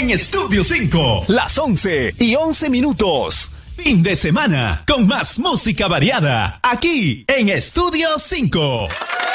en Estudio 5. Las 11:11. Fin de semana con más música variada aquí en Estudio 5.